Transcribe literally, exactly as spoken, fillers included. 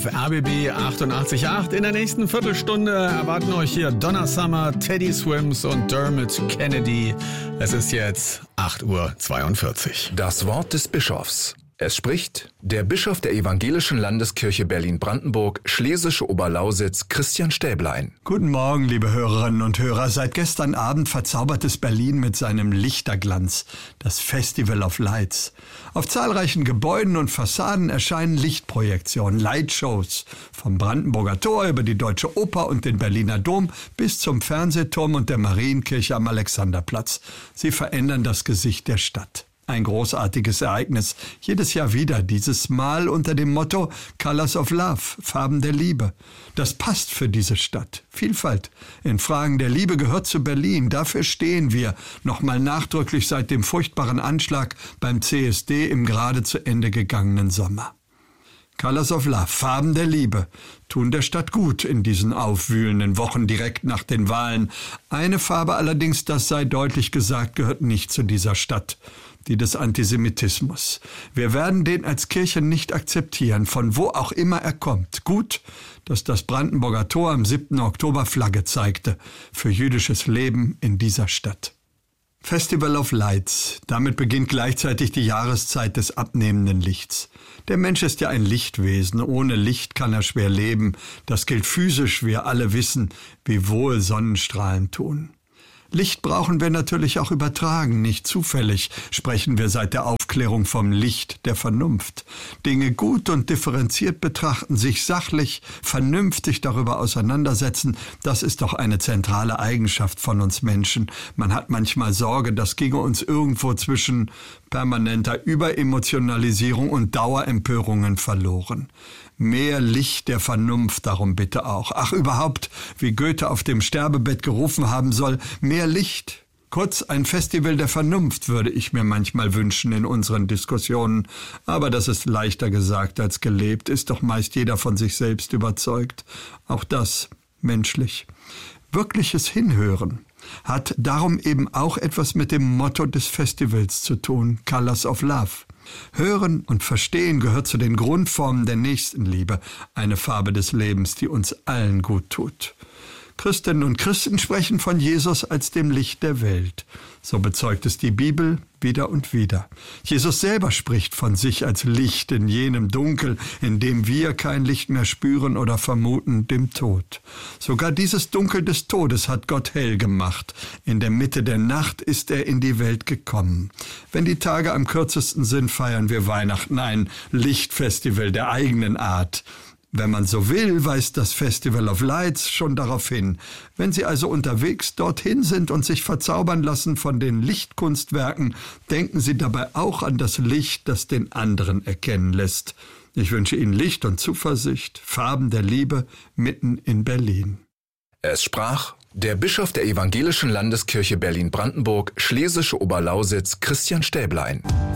auf R B B achtundachtzig Komma acht. In der nächsten Viertelstunde erwarten euch hier Donna Summer, Teddy Swims und Dermot Kennedy. Es ist jetzt acht Uhr zweiundvierzig. Das Wort des Bischofs. Es spricht der Bischof der Evangelischen Landeskirche Berlin-Brandenburg, Schlesische Oberlausitz, Christian Stäblein. Guten Morgen, liebe Hörerinnen und Hörer. Seit gestern Abend verzaubert es Berlin mit seinem Lichterglanz, das Festival of Lights. Auf zahlreichen Gebäuden und Fassaden erscheinen Lichtprojektionen, Lightshows, vom Brandenburger Tor über die Deutsche Oper und den Berliner Dom bis zum Fernsehturm und der Marienkirche am Alexanderplatz. Sie verändern das Gesicht der Stadt. Ein großartiges Ereignis, jedes Jahr wieder, dieses Mal unter dem Motto Colors of Love, Farben der Liebe. Das passt für diese Stadt. Vielfalt in Fragen der Liebe gehört zu Berlin. Dafür stehen wir, nochmal nachdrücklich seit dem furchtbaren Anschlag beim C S D im gerade zu Ende gegangenen Sommer. Colors of Love, Farben der Liebe, tun der Stadt gut in diesen aufwühlenden Wochen direkt nach den Wahlen. Eine Farbe allerdings, das sei deutlich gesagt, gehört nicht zu dieser Stadt, die des Antisemitismus. Wir werden den als Kirche nicht akzeptieren, von wo auch immer er kommt. Gut, dass das Brandenburger Tor am siebten Oktober Flagge zeigte für jüdisches Leben in dieser Stadt. Festival of Lights. Damit beginnt gleichzeitig die Jahreszeit des abnehmenden Lichts. Der Mensch ist ja ein Lichtwesen. Ohne Licht kann er schwer leben. Das gilt physisch. Wir alle wissen, wie wohl Sonnenstrahlen tun. Licht brauchen wir natürlich auch übertragen, nicht zufällig sprechen wir seit der Aufklärung vom Licht der Vernunft. Dinge gut und differenziert betrachten, sich sachlich, vernünftig darüber auseinandersetzen, das ist doch eine zentrale Eigenschaft von uns Menschen. Man hat manchmal Sorge, das ginge uns irgendwo zwischen permanenter Überemotionalisierung und Dauerempörungen verloren. Mehr Licht der Vernunft, darum bitte auch. Ach, überhaupt, wie Goethe auf dem Sterbebett gerufen haben soll, mehr Licht. Kurz ein Festival der Vernunft würde ich mir manchmal wünschen in unseren Diskussionen. Aber das ist leichter gesagt als gelebt, ist doch meist jeder von sich selbst überzeugt. Auch das menschlich. Wirkliches Hinhören hat darum eben auch etwas mit dem Motto des Festivals zu tun, Colors of Love. Hören und Verstehen gehört zu den Grundformen der Nächstenliebe, eine Farbe des Lebens, die uns allen gut tut. Christinnen und Christen sprechen von Jesus als dem Licht der Welt. So bezeugt es die Bibel wieder und wieder. Jesus selber spricht von sich als Licht in jenem Dunkel, in dem wir kein Licht mehr spüren oder vermuten, dem Tod. Sogar dieses Dunkel des Todes hat Gott hell gemacht. In der Mitte der Nacht ist er in die Welt gekommen. Wenn die Tage am kürzesten sind, feiern wir Weihnachten, ein Lichtfestival der eigenen Art. Wenn man so will, weist das Festival of Lights schon darauf hin. Wenn Sie also unterwegs dorthin sind und sich verzaubern lassen von den Lichtkunstwerken, denken Sie dabei auch an das Licht, das den anderen erkennen lässt. Ich wünsche Ihnen Licht und Zuversicht, Farben der Liebe mitten in Berlin. Es sprach der Bischof der Evangelischen Landeskirche Berlin-Brandenburg, Schlesische Oberlausitz, Christian Stäblein.